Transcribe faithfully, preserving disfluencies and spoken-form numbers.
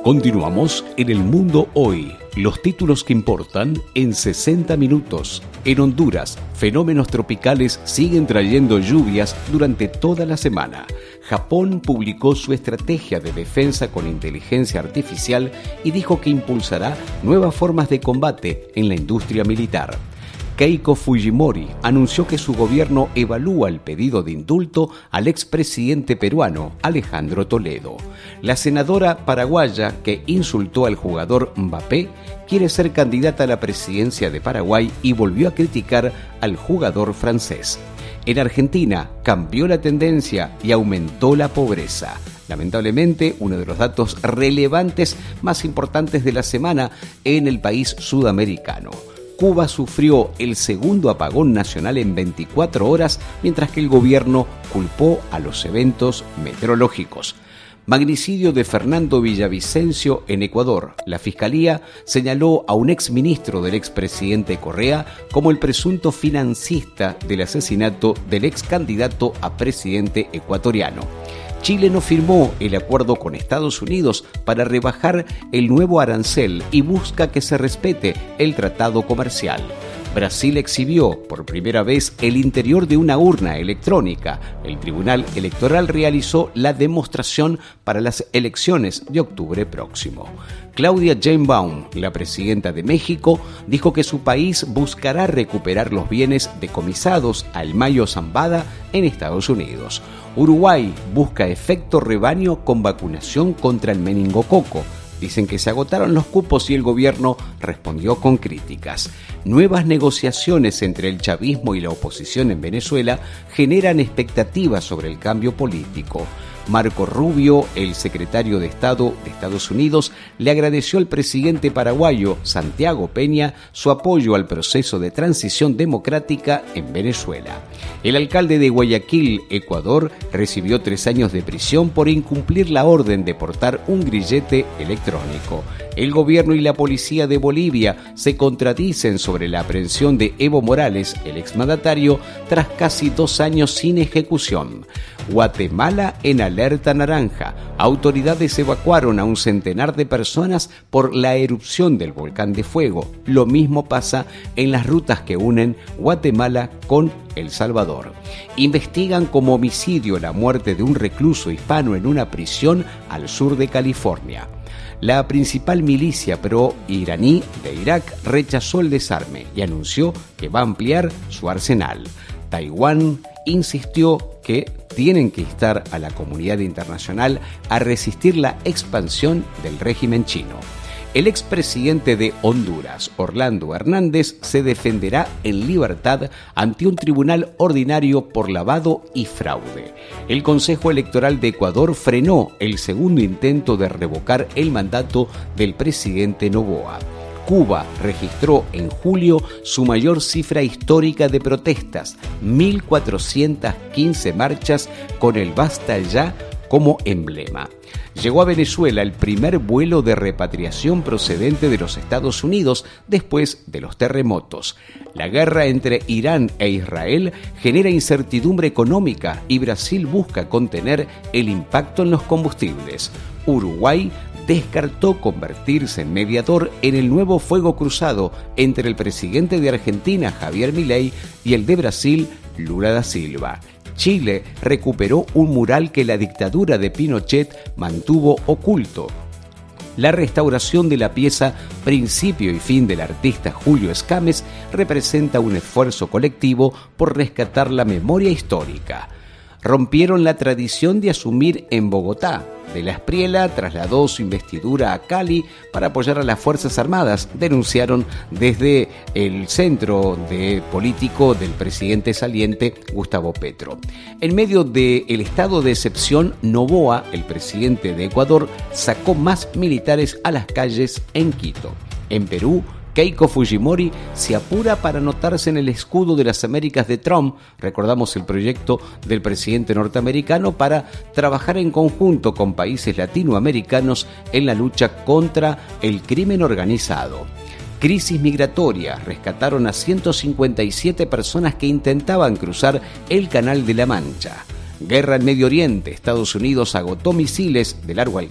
Continuamos en El Mundo Hoy. Los títulos que importan en sesenta minutos. En Honduras, fenómenos tropicales siguen trayendo lluvias durante toda la semana. Japón publicó su estrategia de defensa con inteligencia artificial y dijo que impulsará nuevas formas de combate en la industria militar. Keiko Fujimori anunció que su gobierno evalúa el pedido de indulto al expresidente peruano Alejandro Toledo. La senadora paraguaya que insultó al jugador Mbappé quiere ser candidata a la presidencia de Paraguay y volvió a criticar al jugador francés. En Argentina cambió la tendencia y aumentó la pobreza. Lamentablemente, uno de los datos relevantes más importantes de la semana en el país sudamericano. Cuba sufrió el segundo apagón nacional en veinticuatro horas, mientras que el gobierno culpó a los eventos meteorológicos. Magnicidio de Fernando Villavicencio en Ecuador. La Fiscalía señaló a un exministro del expresidente Correa como el presunto financista del asesinato del excandidato a presidente ecuatoriano. Chile no firmó el acuerdo con Estados Unidos para rebajar el nuevo arancel y busca que se respete el tratado comercial. Brasil exhibió por primera vez el interior de una urna electrónica. El Tribunal Electoral realizó la demostración para las elecciones de octubre próximo. Claudia Sheinbaum, la presidenta de México, dijo que su país buscará recuperar los bienes decomisados al Mayo Zambada en Estados Unidos. Uruguay busca efecto rebaño con vacunación contra el meningococo. Dicen que se agotaron los cupos y el gobierno respondió con críticas. Nuevas negociaciones entre el chavismo y la oposición en Venezuela generan expectativas sobre el cambio político. Marco Rubio, el secretario de Estado de Estados Unidos, le agradeció al presidente paraguayo Santiago Peña su apoyo al proceso de transición democrática en Venezuela. El alcalde de Guayaquil, Ecuador, recibió tres años de prisión por incumplir la orden de portar un grillete electrónico. El gobierno y la policía de Bolivia se contradicen sobre la aprehensión de Evo Morales, el exmandatario, tras casi dos años sin ejecución. Guatemala en alerta naranja. Autoridades evacuaron a un centenar de personas por la erupción del volcán de fuego. Lo mismo pasa en las rutas que unen Guatemala con El Salvador. Investigan como homicidio la muerte de un recluso hispano en una prisión al sur de California. La principal milicia pro-iraní de Irak rechazó el desarme y anunció que va a ampliar su arsenal. Taiwán insistió que tienen que instar a la comunidad internacional a resistir la expansión del régimen chino. El expresidente de Honduras, Orlando Hernández, se defenderá en libertad ante un tribunal ordinario por lavado y fraude. El Consejo Electoral de Ecuador frenó el segundo intento de revocar el mandato del presidente Noboa. Cuba registró en julio su mayor cifra histórica de protestas, mil cuatrocientas quince marchas con el Basta Ya como emblema. Llegó a Venezuela el primer vuelo de repatriación procedente de los Estados Unidos después de los terremotos. La guerra entre Irán e Israel genera incertidumbre económica y Brasil busca contener el impacto en los combustibles. Uruguay descartó convertirse en mediador en el nuevo fuego cruzado entre el presidente de Argentina, Javier Milei, y el de Brasil, Lula da Silva. Chile recuperó un mural que la dictadura de Pinochet mantuvo oculto. La restauración de la pieza Principio y Fin del artista Julio Escames representa un esfuerzo colectivo por rescatar la memoria histórica. Rompieron la tradición de asumir en Bogotá. De la Espriella trasladó su investidura a Cali para apoyar a las Fuerzas Armadas, denunciaron desde el centro de político del presidente saliente Gustavo Petro. En medio del estado de excepción, Noboa, el presidente de Ecuador, sacó más militares a las calles en Quito. En Perú, Keiko Fujimori se apura para anotarse en el escudo de las Américas de Trump. Recordamos el proyecto del presidente norteamericano para trabajar en conjunto con países latinoamericanos en la lucha contra el crimen organizado. Crisis migratoria. Rescataron a ciento cincuenta y siete personas que intentaban cruzar el Canal de la Mancha. Guerra en Medio Oriente. Estados Unidos agotó misiles de largo alcance